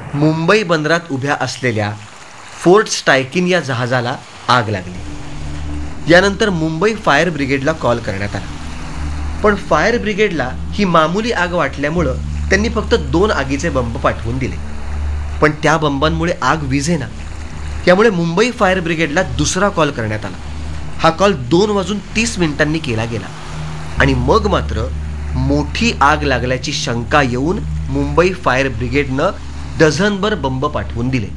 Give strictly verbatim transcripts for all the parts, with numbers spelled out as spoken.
मुंबई बंदरात उभ्या असलेल्या फोर्ट स्टायकिन या जहाजाला आग लागली. यानंतर मुंबई फायर ब्रिगेडला कॉल करण्यात आला. पण फायर ब्रिगेडला ही मामूली आग वाटल्यामुळं त्यांनी फक्त दोन आगीचे बंब पाठवून दिले. पण त्या बंबांमुळे आग विझेना. यामुळे मुंबई फायर ब्रिगेडला दुसरा कॉल करण्यात आला. हा कॉल दोन वाजून तीस मिनिटांनी केला गेला आणि मग मात्र मोठी आग लागल्याची शंका येऊन मुंबई फायर ब्रिगेडनं डझनभर बंब पाठवून दिले.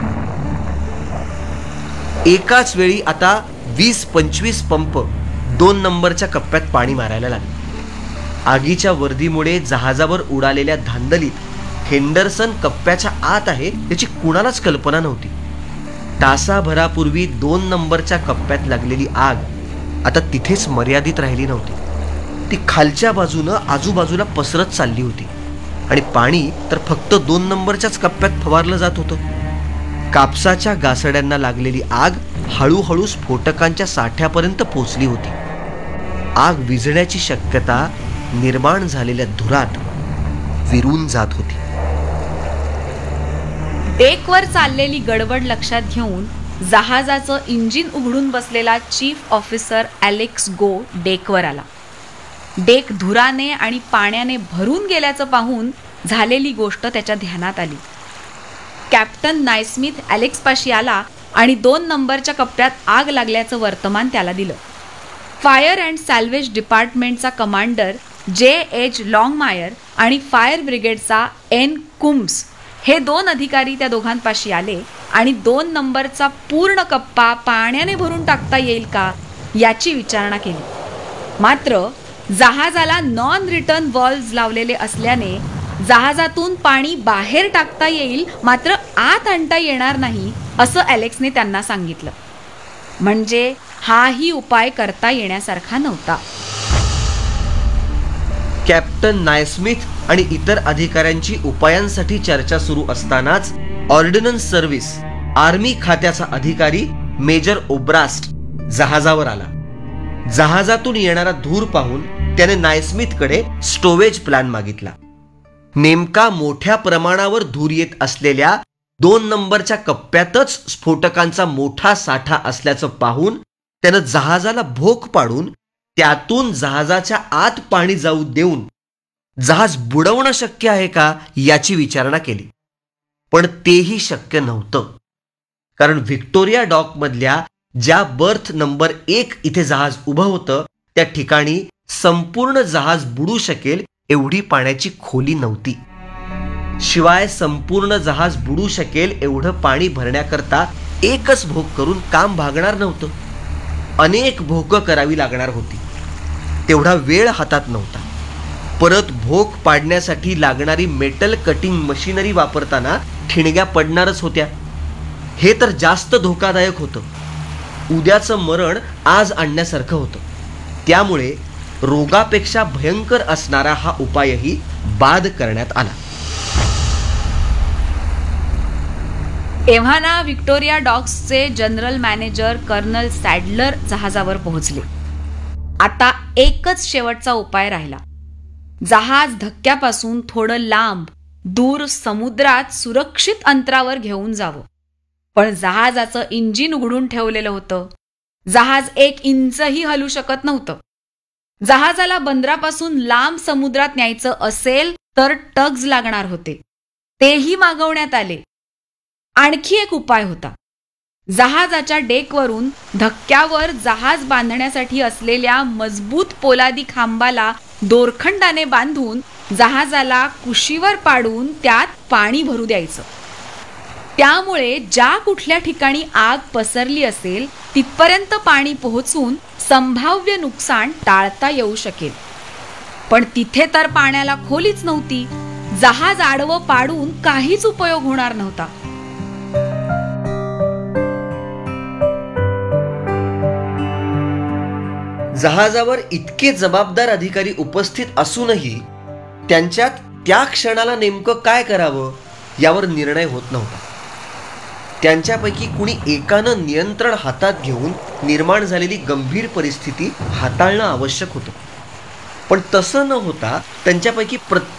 एकाच वेळी आता वीस पंचवीस पंप दोन नंबरच्या कप्प्यात पाणी मारायला लागले. आगीच्या वर्दीमुळे जहाजावर उडालेल्या धांदलीत हेंडरसन कप्प्याच्या आत आहे याची कुणालाच कल्पना नव्हती. तासाभरापूर्वी दोन नंबरच्या कप्प्यात लागलेली आग आता तिथेच मर्यादित राहिली नव्हती. ती खालच्या बाजूनं आजूबाजूला पसरत चालली होती आणि पाणी तर फक्त दोन नंबरच्याच कप्प्यात फवारलं जात होतं. कापसाच्या गासड्यांना लागलेली आग हळूहळू स्फोटकांच्या साठ्यापर्यंत पोचली होती. आग विझण्याची शक्यता निर्माण झालेल्या धुरात विरून जात होती. डेकवर चाललेली गडबड लक्षात घेऊन जहाजाचं इंजिन उघडून बसलेला चीफ ऑफिसर ॲलेक्स गो डेकवर आला. डेक धुराने आणि पाण्याने भरून गेल्याचं पाहून झालेली गोष्ट त्याच्या ध्यानात आली. कॅप्टन नायस्मिथ ॲलेक्सपाशी आला आणि दोन नंबरच्या कप्प्यात आग लागल्याचं वर्तमान त्याला दिलं. फायर अँड सॅल्वेज डिपार्टमेंटचा कमांडर जे एच लॉंगमायर आणि फायर ब्रिगेडचा एन कुम्स हे दोन अधिकारी त्या दोघांपाशी आले आणि दोन नंबरचा पूर्ण कप्पा पाण्याने भरून टाकता येईल का याची विचारणा केली. मात्र जहाजाला नॉन रिटर्न व्हॉल्व्ज लावलेले असल्याने जहाजातून पाणी बाहेर टाकता येईल मात्र आत आणता येणार नाही असं ॲलेक्सने त्यांना सांगितलं. म्हणजे हाही उपाय करता येण्यासारखा नव्हता. कॅप्टन नायस्मिथ आणि इतर अधिकाऱ्यांची उपायांसाठी चर्चा सुरू असतानाच ऑर्डिनन्स सर्व्हिस आर्मी खात्याचा अधिकारी मेजर ओब्रास्ट जहाजावर आला. जहाजातून येणारा धूर पाहून त्याने नायस्मिथकडे स्टोवेज प्लॅन मागितला. नेमका मोठ्या प्रमाणावर धूर येत असलेल्या दोन नंबरच्या कप्प्यातच स्फोटकांचा मोठा साठा असल्याचं पाहून त्यानं जहाजाला भोक पाडून त्यातून जहाजाच्या आत पाणी जाऊ देऊन जहाज बुडवणं शक्य आहे का याची विचारणा केली. पण तेही शक्य नव्हतं. कारण व्हिक्टोरिया डॉक मधल्या ज्या बर्थ नंबर एक इथे जहाज उभं होतं त्या ठिकाणी संपूर्ण जहाज बुडू शकेल एवढी पाण्याची खोली नव्हती. शिवाय संपूर्ण जहाज बुडू शकेल एवढं पाणी भरण्याकरता एकच भोक करून काम भागणार नव्हतं. अनेक भोकं करावी लागणार होती. तेवढा वेळ हातात नव्हता. परत भोक पाडण्यासाठी लागणारी मेटल कटिंग मशिनरी वापरताना ठिणग्या पडणारच होत्या. हे तर जास्त धोकादायक होतं. उद्याचं मरण आज आणण्यासारखं होतं. त्यामुळे रोगापेक्षा भयंकर असणारा हा उपायही बाद करण्यात आला. एव्हाना Victoria डॉक्सचे general manager colonel Sadler जहाजावर पोहोचले. आता एकच शेवटचा उपाय राहिला. जहाज धक्क्यापासून थोडं लांब दूर समुद्रात सुरक्षित अंतरावर घेऊन जावं. पण जहाजाचं इंजिन उघडून ठेवलेलं होतं. जहाज एक इंचही हलू शकत नव्हतं. जहाजाला बंदरापासून लांब समुद्रात न्यायचं असेल तर टग्ज लागणार होते. तेही मागवण्यात आले. आणखी एक उपाय होता. जहाजाच्या डेकवरून धक्क्यावर जहाज बांधण्यासाठी असलेल्या मजबूत पोलादी खांबाला दोरखंडाने बांधून जहाजाला कुशीवर पाडून त्यात पाणी भरू द्यायचं. त्यामुळे ज्या कुठल्या ठिकाणी आग पसरली असेल तिथपर्यंत पाणी पोहोचून संभाव्य नुकसान टाळता येऊ शकेल. पण तिथे तर पाण्याला खोलीच नव्हती. जहाज आडवं पाडून काहीच उपयोग होणार नव्हता. जहाजावर इतके जबाबदार अधिकारी उपस्थित असूनही त्यांच्यात त्या क्षणाला नेमकं काय करावं यावर निर्णय होत नव्हता. त्यांच्यापैकी कुणी एकानं नियंत्रण हातात घेऊन निर्माण झालेली गंभीर परिस्थिती हाताळणं आवश्यक होतं. पण तसं न होता त्यांच्यापैकी प्रत्येक